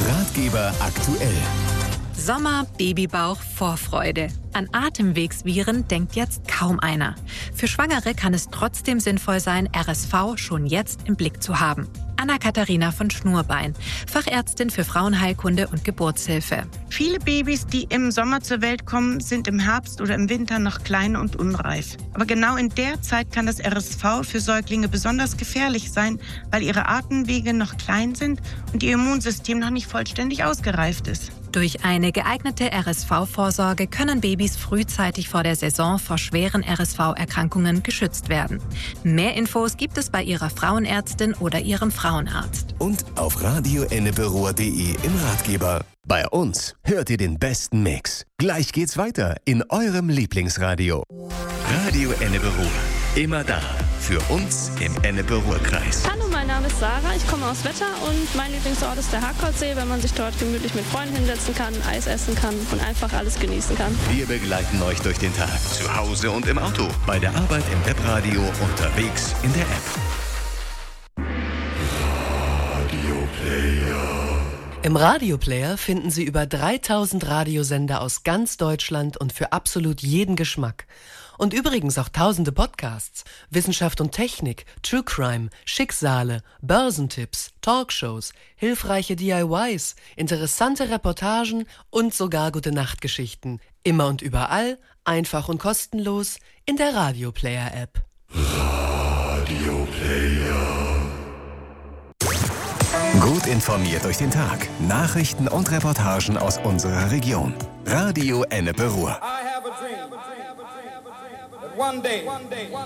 Ratgeber aktuell. Sommer, Babybauch, Vorfreude. An Atemwegsviren denkt jetzt kaum einer. Für Schwangere kann es trotzdem sinnvoll sein, RSV schon jetzt im Blick zu haben. Anna-Katharina von Schnurbein, Fachärztin für Frauenheilkunde und Geburtshilfe. Viele Babys, die im Sommer zur Welt kommen, sind im Herbst oder im Winter noch klein und unreif. Aber genau in der Zeit kann das RSV für Säuglinge besonders gefährlich sein, weil ihre Atemwege noch klein sind und ihr Immunsystem noch nicht vollständig ausgereift ist. Durch eine geeignete RSV-Vorsorge können Babys frühzeitig vor der Saison vor schweren RSV-Erkrankungen geschützt werden. Mehr Infos gibt es bei Ihrer Frauenärztin oder Ihrem Frauenarzt. Und auf radioenneberuhr.de im Ratgeber. Bei uns hört ihr den besten Mix. Gleich geht's weiter in eurem Lieblingsradio. Radio Enneperuhr. Immer da. Für uns im Ennepe-Ruhr-Kreis. Hallo, mein Name ist Sarah, ich komme aus Wetter und mein Lieblingsort ist der Harkordsee, weil man sich dort gemütlich mit Freunden hinsetzen kann, Eis essen kann und einfach alles genießen kann. Wir begleiten euch durch den Tag, zu Hause und im Auto, bei der Arbeit im Webradio, unterwegs in der App. Radioplayer. Im Radioplayer finden Sie über 3000 Radiosender aus ganz Deutschland und für absolut jeden Geschmack. Und übrigens auch tausende Podcasts, Wissenschaft und Technik, True Crime, Schicksale, Börsentipps, Talkshows, hilfreiche DIYs, interessante Reportagen und sogar Gute-Nacht-Geschichten. Immer und überall, einfach und kostenlos in der Radioplayer-App. Radioplayer. Gut informiert durch den Tag. Nachrichten und Reportagen aus unserer Region. Radio Ennepe-Ruhr. One day,